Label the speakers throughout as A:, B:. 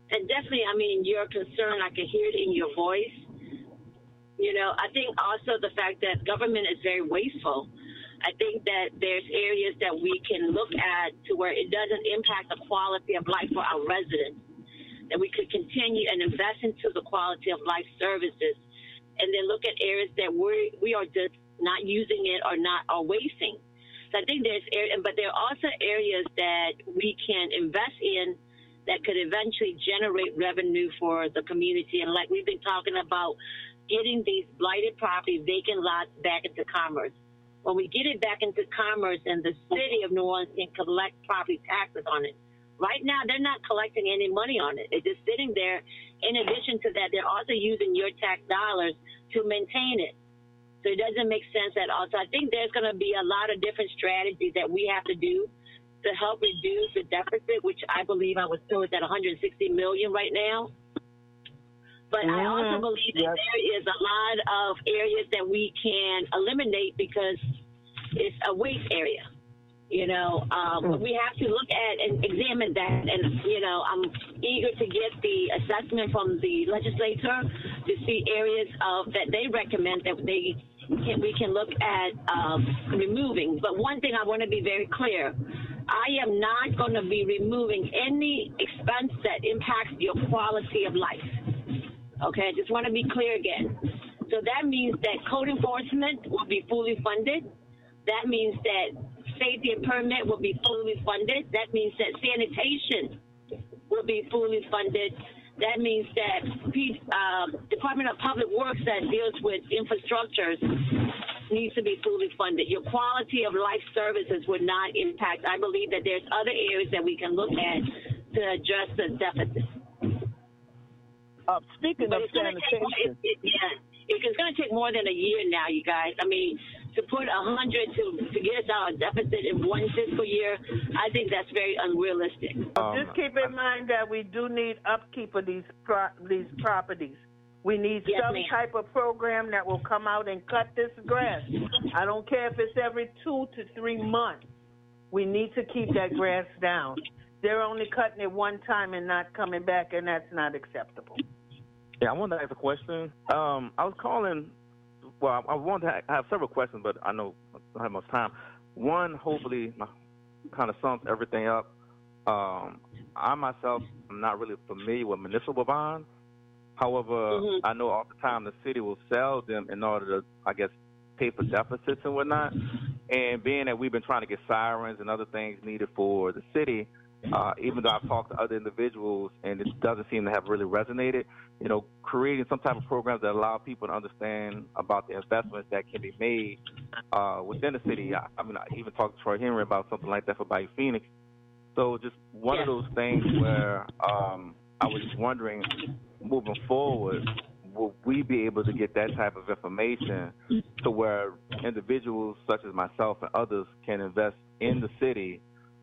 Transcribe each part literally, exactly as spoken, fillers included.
A: And definitely, I mean, your concern, I can hear it in your voice. You know, I think also the fact that government is very wasteful. I think that there's areas that we can look at to where it doesn't impact the quality of life for our residents, that we could continue and invest into the quality of life services, and then look at areas that we we are just not using it or not or wasting. So I think there's areas, but there are also areas that we can invest in that could eventually generate revenue for the community. And like we've been talking about, getting these blighted property, vacant lots back into commerce. When we get it back into commerce and the city of New Orleans can collect property taxes on it. Right now, they're not collecting any money on it. It's just sitting there. In addition to that, they're also using your tax dollars to maintain it. So it doesn't make sense at all. So I think there's going to be a lot of different strategies that we have to do to help reduce the deficit, which I believe I was told is at one hundred sixty million dollars right now. But mm-hmm. I also believe that yes. there is a lot of areas that we can eliminate because it's a waste area. You know, um, mm-hmm. we have to look at and examine that. And, you know, I'm eager to get the assessment from the legislature to see areas of that they recommend that they can, we can look at um, removing. But one thing I want to be very clear, I am not going to be removing any expense that impacts your quality of life. Okay, I just want to be clear again. So that means that code enforcement will be fully funded. That means that safety and permit will be fully funded. That means that sanitation will be fully funded. That means that uh, Department of Public Works that deals with infrastructures needs to be fully funded. Your quality of life services would not impact. I believe that there's other areas that we can look at to address the deficit.
B: Uh, speaking
A: but
B: of sanitation,
A: take, it, it, yeah, it's going to take more than a year now, you guys. I mean, to put a hundred to to get us out of deficit in one fiscal year, I think that's very unrealistic.
B: Um, Just keep in mind that we do need upkeep of these pro- these properties. We need
A: yes,
B: some
A: ma'am.
B: type of program that will come out and cut this grass. I don't care if it's every two to three months. We need to keep that grass down. They're only cutting it one time and not coming back, and that's not acceptable.
C: Yeah, I wanted to ask a question. Um, I was calling, well, I wanted to have several questions, but I know I don't have much time. One, hopefully, kind of sums everything up. Um, I myself am not really familiar with municipal bonds. However, mm-hmm. I know all the time the city will sell them in order to, I guess, pay for deficits and whatnot. And being that we've been trying to get sirens and other things needed for the city, Uh, even though I've talked to other individuals and it doesn't seem to have really resonated, you know, creating some type of programs that allow people to understand about the investments that can be made uh, within the city. I, I mean, I even talked to Troy Henry about something like that for Bayou Phoenix. So just one yeah. of those things where um, I was just wondering, moving forward, will we be able to get that type of information to where individuals such as myself and others can invest in the city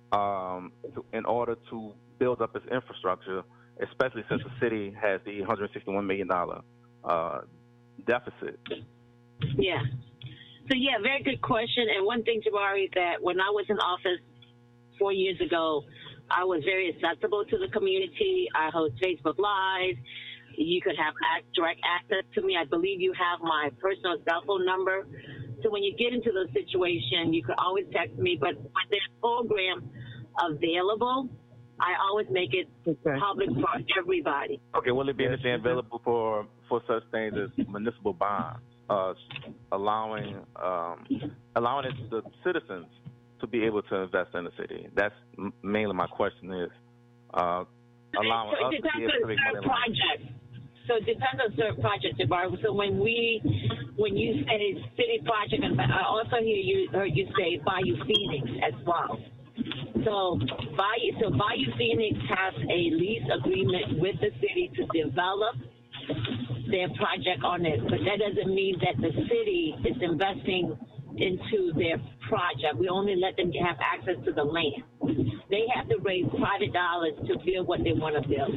C: Um, to, in order to build up its infrastructure, especially since the city has the one hundred sixty-one million dollars uh, deficit?
A: Yeah. So, yeah, very good question. And one thing, Jabari, that when I was in office four years ago, I was very accessible to the community. I host Facebook Live. You could have direct access to me. I believe you have my personal cell phone number. So when you get into the situation, you could always text me. But when there's a program available, I always make it okay. public for everybody.
C: Okay, will it be anything available for, for such things as municipal bonds, uh, allowing um, allowing it, the citizens to be able to invest in the city? That's m- mainly my question is uh, allowing
A: so
C: us to be able to make money.
A: Project. So it depends on certain projects, Jabari. So when we, when you say city project, I also hear you heard you say Bayou Phoenix as well. So Bayou, so Bayou Phoenix has a lease agreement with the city to develop their project on it, but that doesn't mean that the city is investing into their project. We only let them have access to the land. They have to raise private dollars to build what they want to build.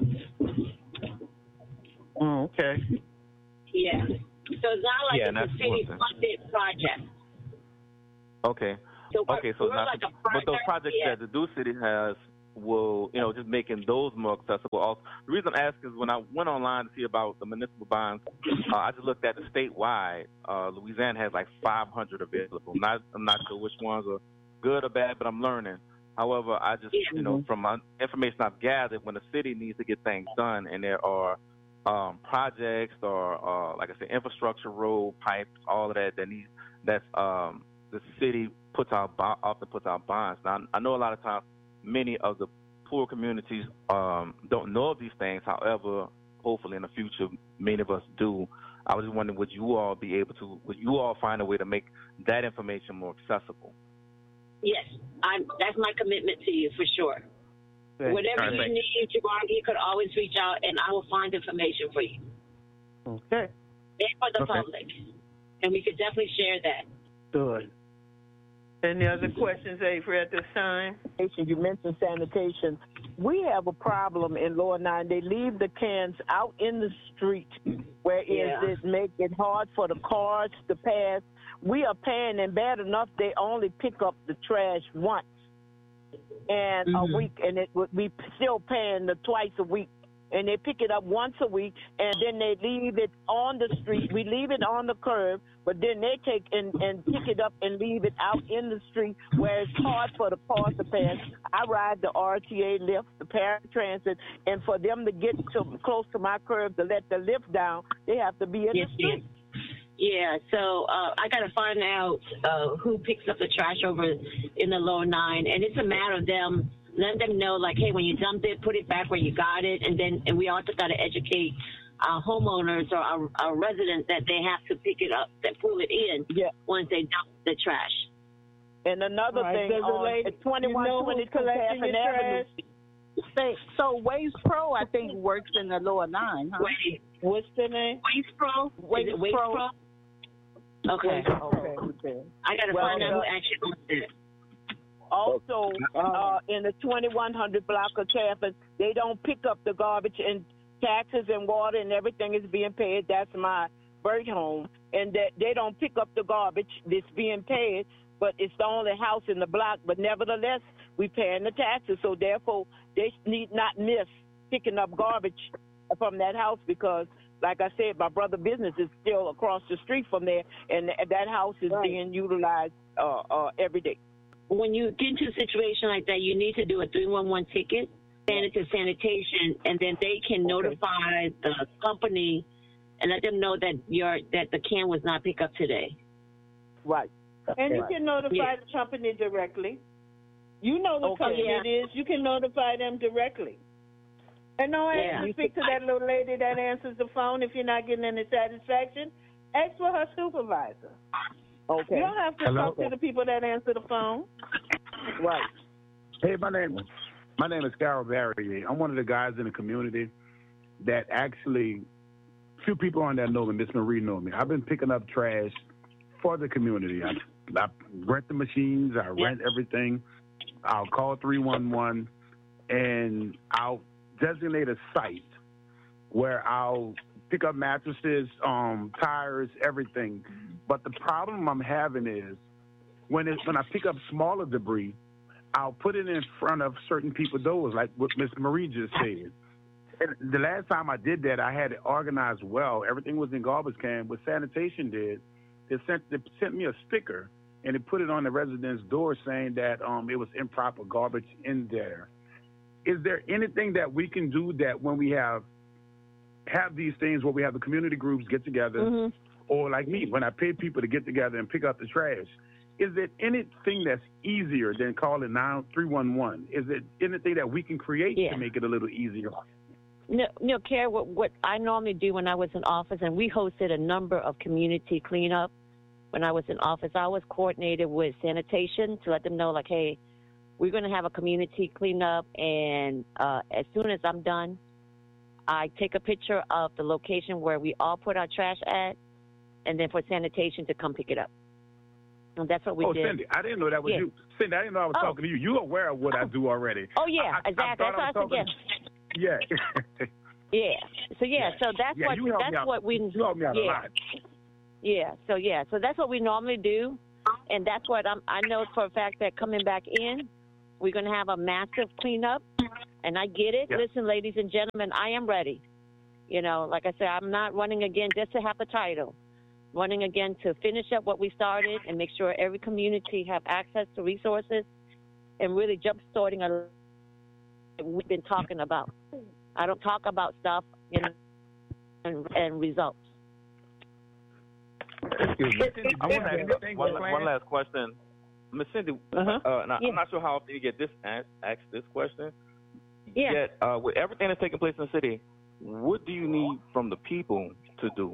B: Oh, okay.
A: Yeah. So it's not like
C: yeah,
A: it's a city-funded project.
C: Okay.
A: So
C: okay, so not,
A: like
C: but those projects
A: yeah.
C: that the Due City has, will, you know, just making those more accessible. Also, the reason I'm asking is when I went online to see about the municipal bonds, uh, I just looked at the statewide. Uh, Louisiana has like five hundred available. Not, I'm not sure which ones are good or bad, but I'm learning. However, I just, you know, from my information I've gathered, when the city needs to get things done and there are um, projects or, uh, like I said, infrastructure, road, pipes, all of that that needs, that's um, the city puts out, often puts out bonds. Now, I know a lot of times many of the poor communities um, don't know of these things. However, hopefully in the future, many of us do. I was just wondering, would you all be able to, would you all find a way to make that information more accessible?
A: Yes, I'm, that's my commitment to you for sure. Okay. Whatever right, you need, Javon, you could always reach out, and I will find information for you.
B: Okay.
A: And for the
B: okay.
A: public. And we could definitely share that.
B: Good. Any other questions, Avery, at this time?
D: You mentioned sanitation. We have a problem in Lower Nine. They leave the cans out in the street, where yeah. it make it hard for the cars to pass. We are paying, and bad enough, they only pick up the trash once and mm-hmm. a week, and it we still paying the twice a week. And they pick it up once a week, and then they leave it on the street. We leave it on the curb, but then they take and, and pick it up and leave it out in the street where it's hard for the cars to pass. I ride the R T A lift, the paratransit, and for them to get to close to my curb to let the lift down, they have to be in yes, the street.
A: Yes. Yeah, so uh, I got to find out uh, who picks up the trash over in the Lower Nine, and it's a matter of them letting them know, like, hey, when you dumped it, put it back where you got it, and then and we also got to educate our homeowners or our, our residents that they have to pick it up, that pull it in yeah. once they dump the trash.
D: And another right, thing, on twenty-one twenty-two Taffin Avenue.
E: So Waste Pro, I think, works in the Lower Nine, huh?
A: Wait,
D: what's the name?
A: Waste Pro?
D: Waste,
A: Is it Waste
D: Pro?
A: Pro? Okay.
D: Okay. okay.
A: I got to well, find out who actually owns it.
D: Also, uh, in the twenty-one hundred block of Taffin, they don't pick up the garbage, and taxes and water and everything is being paid. That's my birth home. And that they don't pick up the garbage that's being paid, but it's the only house in the block. But nevertheless, we paying the taxes, so therefore they need not miss picking up garbage from that house because, like I said, my brother's business is still across the street from there, and that house is right. being utilized uh, uh, every day.
A: When you get into a situation like that, you need to do a three one one ticket, send it to sanitation, and then they can okay. notify the company and let them know that your that the can was not picked up today.
D: Right.
B: And you
D: right.
B: can notify yeah. the company directly. You know what
D: okay.
B: company
A: yeah.
B: it is. You can notify them directly. And no,
A: yeah.
B: you speak to that little lady that answers the phone if you're not getting any satisfaction. Ask for her supervisor.
D: Okay.
B: You don't have to
F: Hello?
B: talk to the people that answer the phone.
D: Right.
F: Hey, my name my name is Carol Barry. I'm one of the guys in the community that actually, few people on there know me. Miss Marie know me. I've been picking up trash for the community. I, I rent the machines. I rent everything. I'll call three one one, and I'll designate a site where I'll pick up mattresses, um, tires, everything. But the problem I'm having is when it, when I pick up smaller debris, I'll put it in front of certain people's doors, like what Miss Marie just said. And the last time I did that, I had it organized well. Everything was in garbage can. What sanitation did, they sent they sent me a sticker, and they put it on the resident's door saying that um, it was improper garbage in there. Is there anything that we can do that when we have have these things where we have the community groups get together, mm-hmm. or like me, when I pay people to get together and pick up the trash, is there anything that's easier than calling nine three one one? Is it anything that we can create yeah. to make it a little easier?
G: No, no, Carrie, what, what I normally do when I was in office, and we hosted a number of community cleanup when I was in office, I was coordinated with sanitation to let them know, like, hey, we're going to have a community cleanup, and uh, as soon as I'm done, I take a picture of the location where we all put our trash at, and then for sanitation to come pick it up. And that's what we
F: oh,
G: did.
F: Oh, Cindy, I didn't know that was
G: yeah.
F: you. Cindy, I didn't know I was
G: oh.
F: talking to you. You're aware of what
G: oh.
F: I do already.
G: Oh, yeah,
F: I,
G: exactly.
F: I, I
G: that's what I said,
F: yeah.
G: Yeah. yeah. So, yeah,
F: yeah.
G: so that's
F: yeah,
G: what
F: you
G: that's
F: out,
G: what we
F: you helped me out
G: yeah.
F: a lot.
G: Yeah, so, yeah, so that's what we normally do, and that's what I'm, I know for a fact that coming back in, we're going to have a massive cleanup, And I get it.
C: Yeah.
G: Listen, ladies and gentlemen, I am ready. You know, like I said, I'm not running again just to have the title. Running again to finish up what we started and make sure every community have access to resources and really jump-starting a we've been talking about. I don't talk about stuff, you know, and, and results.
C: Excuse me. I want to ask one, one last question. Miz Cindy, uh-huh. uh, now, yeah. I'm not sure how often you get this asked this question.
G: Yeah.
C: Yet, uh, with everything that's taking place in the city, what do you need from the people to do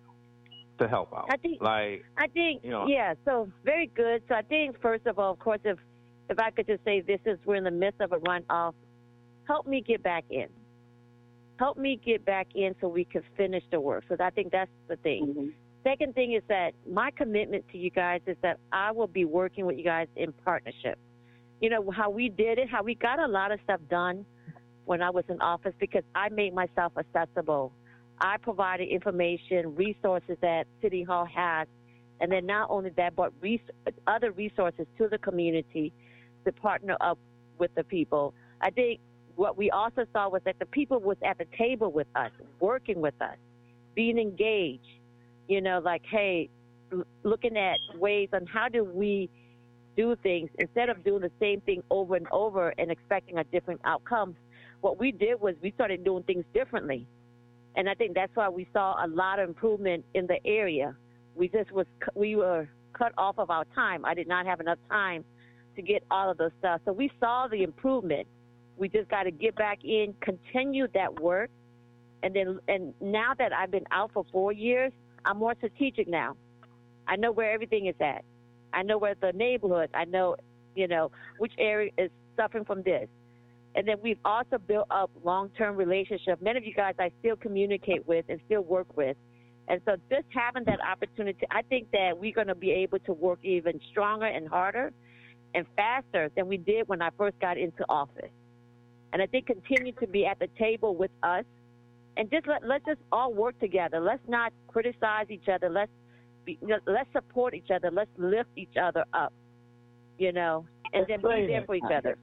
C: to help out?
G: I think,
C: like,
G: I think,
C: you know,
G: yeah. So very good. So I think first of all, of course, if if I could just say this is we're in the midst of a runoff, help me get back in. Help me get back in so we can finish the work. So I think that's the thing. Mm-hmm. Second thing is that my commitment to you guys is that I will be working with you guys in partnership. You know, how we did it, how we got a lot of stuff done when I was in office because I made myself accessible. I provided information, resources that City Hall has, and then not only that, but res- other resources to the community to partner up with the people. I think what we also saw was that the people was at the table with us, working with us, being engaged. You know, like, hey, looking at ways on how do we do things instead of doing the same thing over and over and expecting a different outcome. What we did was we started doing things differently. And I think that's why we saw a lot of improvement in the area. We just was, we were cut off of our time. I did not have enough time to get all of those stuff. So we saw the improvement. We just got to get back in, continue that work. And then, and now that I've been out for four years, I'm more strategic now. I know where everything is at. I know where the neighborhood, I know, you know, which area is suffering from this. And then we've also built up long-term relationships. Many of you guys I still communicate with and still work with. And so just having that opportunity, I think that we're going to be able to work even stronger and harder and faster than we did when I first got into office. And I think continue to be at the table with us. And just let, let's just all work together. Let's not criticize each other. Let's be, let's support each other. Let's lift each other up, you know, and then be there for each other.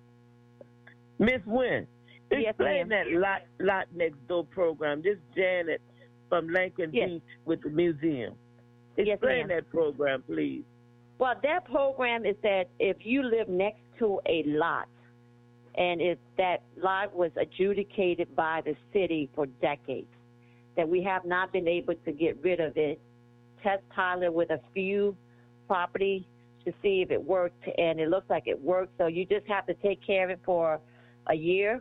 D: Miss Wynn, explain
G: yes,
D: that lot, lot Next Door program. This Janet from Lincoln
G: yes.
D: Beach with the museum. Explain
G: yes,
D: that program, please.
G: Well, that program is that if you live next to a lot, and if that lot was adjudicated by the city for decades, that we have not been able to get rid of it, test pilot with a few property to see if it worked, and it looks like it worked. So you just have to take care of it for a year,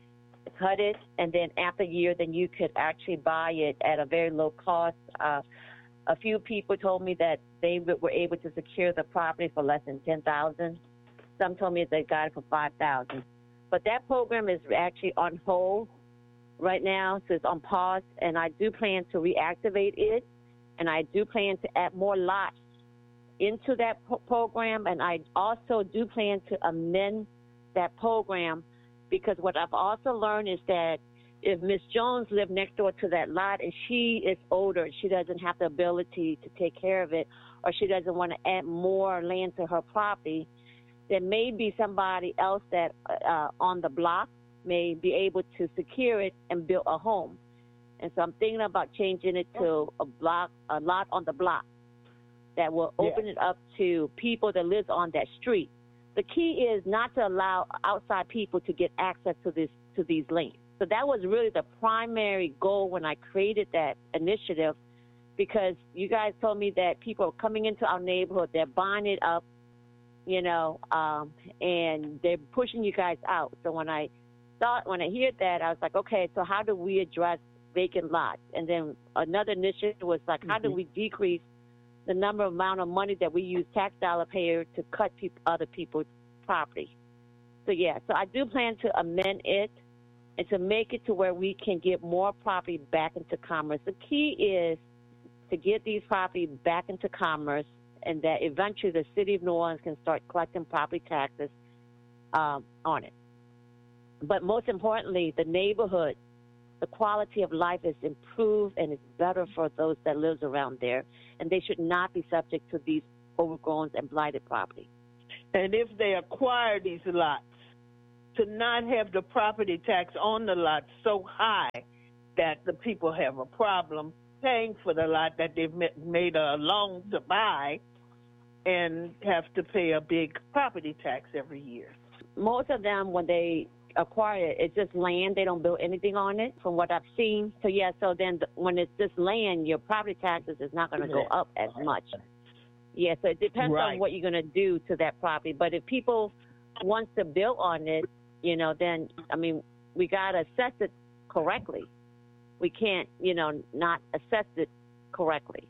G: cut it, and then after a year, then you could actually buy it at a very low cost. Uh, a few people told me that they were able to secure the property for less than ten thousand dollars. Some told me they got it for five thousand dollars. But that program is actually on hold right now, so it's on pause, and I do plan to reactivate it, and I do plan to add more lots into that pro- program, and I also do plan to amend that program because what I've also learned is that if Miss Jones lived next door to that lot and she is older and she doesn't have the ability to take care of it, or she doesn't want to add more land to her property, there may be somebody else that uh, on the block may be able to secure it and build a home. And so I'm thinking about changing it to a block, a lot on the block that will open yeah. it up to people that live on that street. The key is not to allow outside people to get access to this to these lanes. So that was really the primary goal when I created that initiative, because you guys told me that people are coming into our neighborhood, they're buying it up, you know, um, and they're pushing you guys out. So when I thought, when I heard that, I was like, okay, so how do we address vacant lots? And then another initiative was like, mm-hmm. how do we decrease the number amount of money that we use tax dollar payer to cut people, other people's property? So yeah, so I do plan to amend it and to make it to where we can get more property back into commerce. The key is to get these property back into commerce, and that eventually the city of New Orleans can start collecting property taxes um, on it. But most importantly, the neighborhood, the quality of life is improved and it's better for those that live around there, and they should not be subject to these overgrown and blighted property.
D: And if they acquire these lots,
B: to not have the property tax on the lot so high that the people have a problem paying for the lot that they've made a loan to buy and have to pay a big property tax every year.
G: Most of them, when they acquire it, it's just land. They don't build anything on it, from what I've seen. So, yeah, so then the, when it's just land, your property taxes is not going to go up as much. Yeah, so it depends right. on what you're going to do to that property. But if people want to build on it, you know, then, I mean, we got to assess it correctly. We can't, you know, not assess it correctly.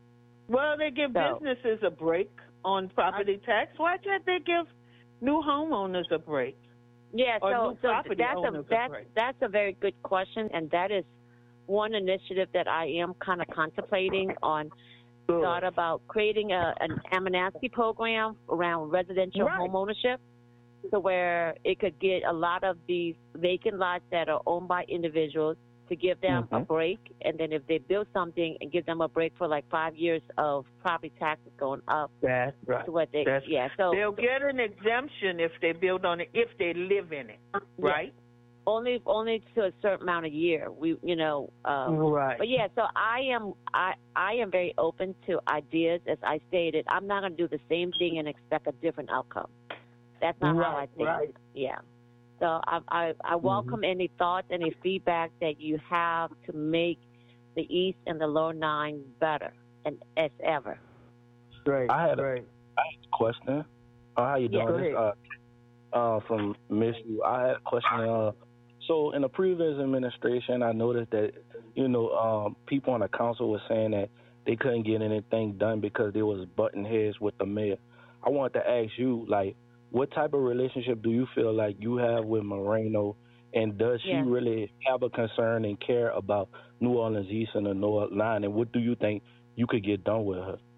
B: Well, they give so, businesses a break on property I, tax. Why can't they give new homeowners a break?
G: Yeah,
B: or
G: so,
B: new
G: so
B: property
G: that's a,
B: owners
G: that's,
B: a break?
G: that's a very good question, and that is one initiative that I am kind of contemplating on. Good. Thought about creating a, an amnesty program around residential
B: right.
G: home ownership, to where it could get a lot of these vacant lots that are owned by individuals to give them mm-hmm. a break, and then if they build something and give them a break for like five years of property taxes going up.
B: That's right.
G: To what they,
B: That's,
G: yeah, so
B: they'll get an exemption if they build on it, if they live in it, right?
G: Yeah. Only, only to a certain amount a year. We, you know, um,
B: right.
G: But yeah, so I am, I, I am very open to ideas. As I stated, I'm not going to do the same thing and expect a different outcome. That's not
B: right,
G: how I think.
B: Right.
G: Yeah. So I, I, I welcome mm-hmm. any thoughts, any feedback that you have to make the East and the Lower Nine better and as ever.
H: Great. I had a,
B: Great.
H: I had a question. Uh, how you doing?
G: Yeah,
H: this, uh, uh, from Miss You. I had a question. Uh, so in the previous administration, I noticed that you know um, people on the council were saying that they couldn't get anything done because there was button heads with the mayor. I wanted to ask you, like, what type of relationship do you feel like you have with Moreno, and does she
G: yeah.
H: really have a concern and care about New Orleans East and the North Line, and what do you think you could get done with her?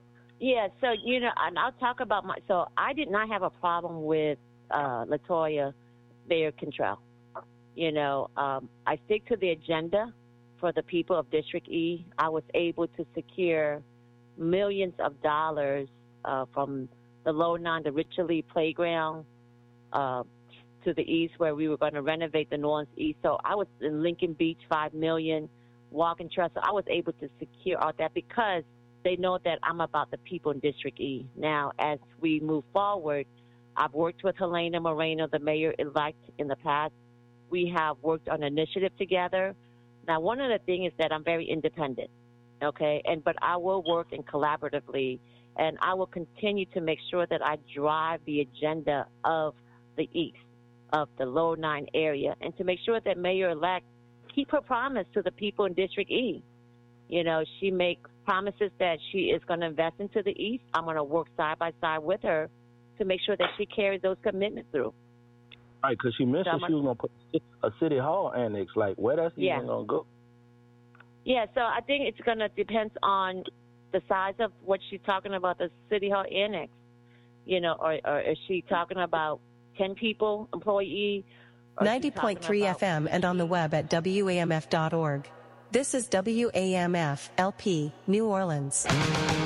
G: Yeah, so, you know, and I'll talk about my, so I did not have a problem with uh, LaToya Mayor Cantrell. You know, um, I stick to the agenda for the people of District E. I was able to secure millions of dollars uh, from the Lower Nine, the Richard Lee Playground, uh, to the east, where we were going to renovate the New Orleans East. So I was in Lincoln Beach, five million dollars, walking trail. So I was able to secure all that because they know that I'm about the people in District E. Now, as we move forward, I've worked with Helena Moreno, the mayor-elect, in the past. We have worked on an initiative together. Now, one of the things is that I'm very independent, okay, and but I will work in collaboratively, and I will continue to make sure that I drive the agenda of the East, of the Lower Nine area, and to make sure that Mayor-elect keep her promise to the people in District E. You know, she makes promises that she is going to invest into the East. I'm going to work side by side with her to make sure that she carries those commitments through.
H: Right, because she mentioned so she was going to put a city hall annex. Like, where that's
G: yeah.
H: even going to go?
G: Yeah, so I think it's going to depend on the size of what she's talking about, the city hall annex. You know, or, or is she talking about ten people, employee?
I: ninety point three F M and on the web at W A M F dot org. This is W A M F L P, New Orleans.